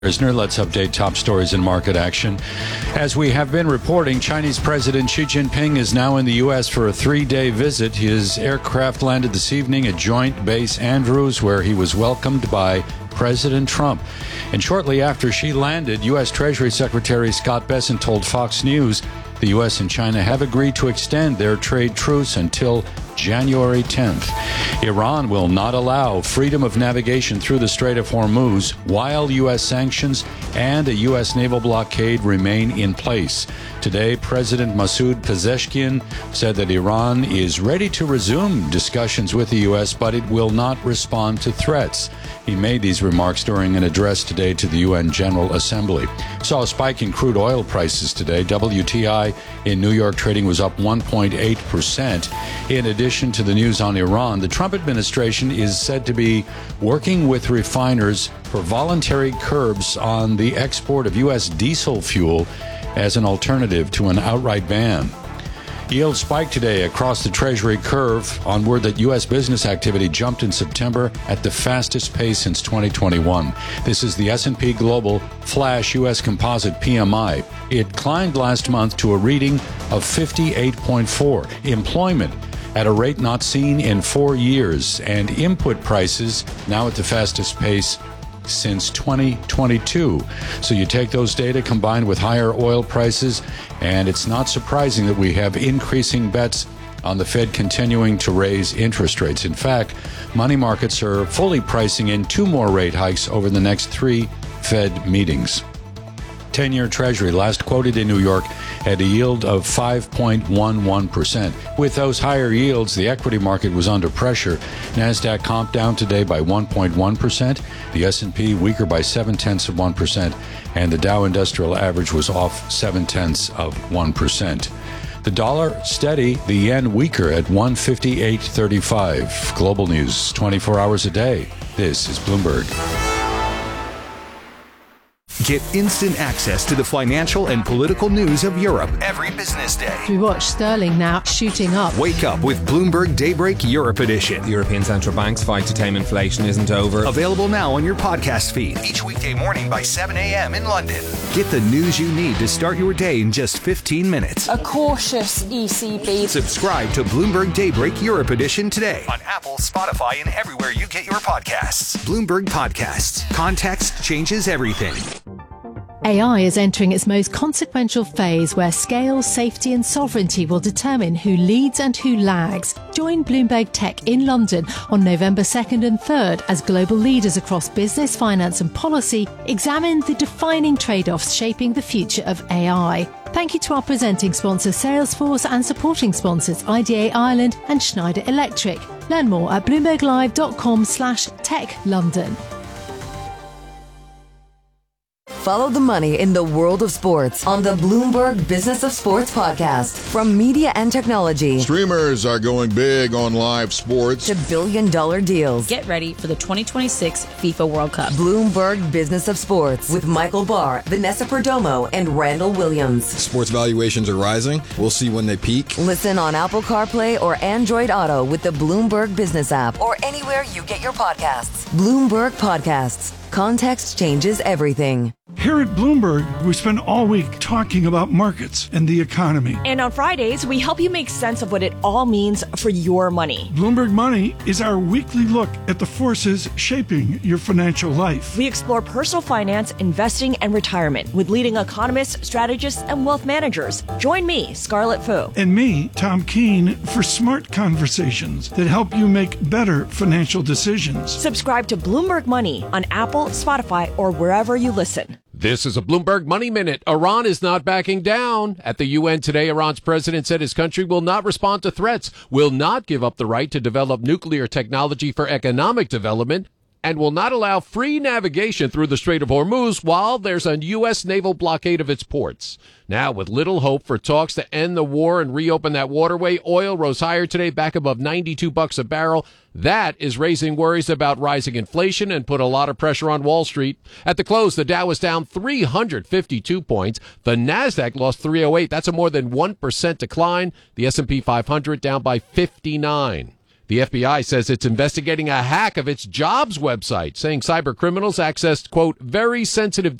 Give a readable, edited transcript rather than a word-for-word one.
Let's update top stories in market action. As we have been reporting, Chinese President Xi Jinping is now in the U.S. for a 3-day visit. His aircraft landed this evening at Joint Base Andrews, where he was welcomed by President Trump. And shortly after Xi landed, U.S. Treasury Secretary Scott Bessent told Fox News the U.S. and China have agreed to extend their trade truce until January 10th. Iran will not allow freedom of navigation through the Strait of Hormuz while U.S. sanctions and a U.S. naval blockade remain in place. Today, President Masoud Pezeshkian said that Iran is ready to resume discussions with the U.S., but it will not respond to threats. He made these remarks during an address today to the UN General Assembly. Saw a spike in crude oil prices today. WTI in New York trading was up 1.8%. In addition to the news on Iran, the Trump administration is said to be working with refiners for voluntary curbs on the export of U.S. diesel fuel as an alternative to an outright ban. Yields spiked today across the Treasury curve on word that U.S. business activity jumped in September at the fastest pace since 2021. This is the S&P Global Flash U.S. Composite PMI. It climbed last month to a reading of 58.4. Employment at a rate not seen in 4 years, and input prices now at the fastest pace since 2022. So you take those data combined with higher oil prices, and it's not surprising that we have increasing bets on the Fed continuing to raise interest rates. In fact, money markets are fully pricing in 2 more rate hikes over the next 3 Fed meetings. 10-year Treasury last quoted in New York at a yield of 5.11%. With those higher yields, the equity market was under pressure. NASDAQ comp down today by 1.1%, the S&P weaker by 0.7%, and the Dow Industrial Average was off 0.7%. The dollar steady, the yen weaker at 158.35. Global news 24 hours a day. This is Bloomberg. Get instant access to the financial and political news of Europe every business day. We watch sterling now shooting up. Wake up with Bloomberg Daybreak Europe Edition. The European Central Bank's fight to tame inflation isn't over. Available now on your podcast feed each weekday morning by 7 a.m. in London. Get the news you need to start your day in just 15 minutes. A cautious ECB. Subscribe to Bloomberg Daybreak Europe Edition today on Apple, Spotify, and everywhere you get your podcasts. Bloomberg Podcasts. Context changes everything. AI is entering its most consequential phase where scale, safety and sovereignty will determine who leads and who lags. Join Bloomberg Tech in London on November 2nd and 3rd as global leaders across business, finance and policy examine the defining trade-offs shaping the future of AI. Thank you to our presenting sponsor Salesforce and supporting sponsors IDA Ireland and Schneider Electric. Learn more at bloomberglive.com/techlondon. Follow the money in the world of sports on the Bloomberg Business of Sports podcast. From media and technology, streamers are going big on live sports, to billion-dollar deals. Get ready for the 2026 FIFA World Cup. Bloomberg Business of Sports with Michael Barr, Vanessa Perdomo, and Randall Williams. Sports valuations are rising. We'll see when they peak. Listen on Apple CarPlay or Android Auto with the Bloomberg Business app or anywhere you get your podcasts. Bloomberg Podcasts. Context changes everything. Here at Bloomberg, we spend all week talking about markets and the economy. And on Fridays, we help you make sense of what it all means for your money. Bloomberg Money is our weekly look at the forces shaping your financial life. We explore personal finance, investing, and retirement with leading economists, strategists, and wealth managers. Join me, Scarlett Fu. And me, Tom Keene, for smart conversations that help you make better financial decisions. Subscribe to Bloomberg Money on Apple, Spotify, or wherever you listen. This is a Bloomberg Money Minute. Iran is not backing down. At the UN today, Iran's president said his country will not respond to threats, will not give up the right to develop nuclear technology for economic development, and will not allow free navigation through the Strait of Hormuz while there's a U.S. naval blockade of its ports. Now, with little hope for talks to end the war and reopen that waterway, oil rose higher today, back above $92 a barrel. That is raising worries about rising inflation and put a lot of pressure on Wall Street. At the close, the Dow was down 352 points. The NASDAQ lost 308. That's a more than 1% decline. The S&P 500 down by 59. The FBI says it's investigating a hack of its jobs website, saying cyber criminals accessed, quote, very sensitive